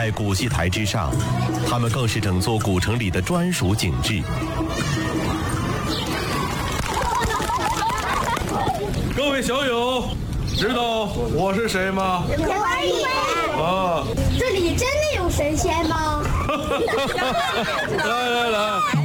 在古戏台之上，他们更是整座古城里的专属景致。 各位小友，知道我是谁吗？ 刘二爷。 啊， 这里真的有神仙吗？ 来来来。